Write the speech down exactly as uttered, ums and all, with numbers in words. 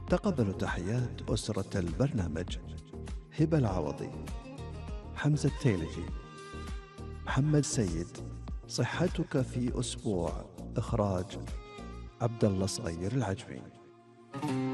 تقبلوا تحيات أسرة البرنامج: هبة العوضي، حمزة التيلجي، محمد سيد. صحتك في أسبوع. إخراج عبد الله صغير العجمي.